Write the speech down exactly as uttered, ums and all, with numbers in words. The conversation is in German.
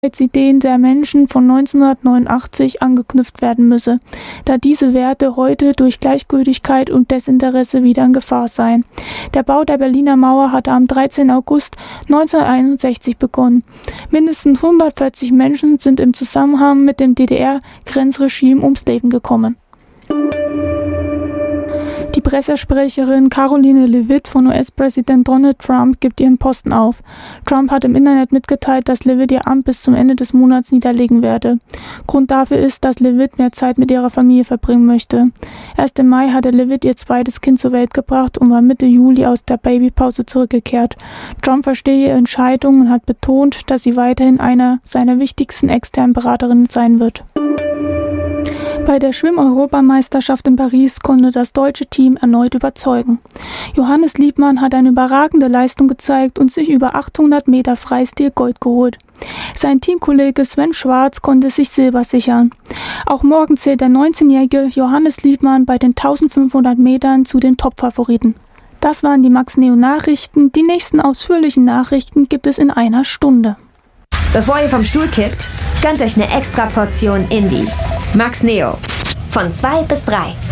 Ideen der Menschen von neunzehnhundertneunundachtzig angeknüpft werden müsse, da diese Werte heute durch Gleichgültigkeit und Desinteresse wieder in Gefahr seien. Der Bau der Berliner Mauer hatte am dreizehnten August neunzehnhunderteinundsechzig begonnen. Mindestens hundertvierzig Menschen sind im Zusammenhang mit dem D D R-Grenzregime ums Leben gekommen. Die Pressesprecherin Karoline Leavitt von U S-Präsident Donald Trump gibt ihren Posten auf. Trump hat im Internet mitgeteilt, dass Leavitt ihr Amt bis zum Ende des Monats niederlegen werde. Grund dafür ist, dass Leavitt mehr Zeit mit ihrer Familie verbringen möchte. Erst im Mai hatte Leavitt ihr zweites Kind zur Welt gebracht und war Mitte Juli aus der Babypause zurückgekehrt. Trump verstehe ihre Entscheidung und hat betont, dass sie weiterhin einer seiner wichtigsten externen Beraterinnen sein wird. Bei der Schwimm-Europameisterschaft in Paris konnte das deutsche Team erneut überzeugen. Johannes Liebmann hat eine überragende Leistung gezeigt und sich über achthundert Meter Freistil Gold geholt. Sein Teamkollege Sven Schwarz konnte sich Silber sichern. Auch morgen zählt der neunzehnjährige Johannes Liebmann bei den eintausendfünfhundert Metern zu den Top-Favoriten. Das waren die Max Neo Nachrichten. Die nächsten ausführlichen Nachrichten gibt es in einer Stunde. Bevor ihr vom Stuhl kippt, gönnt euch eine extra Portion Indie. Max Neo. Von zwei bis drei.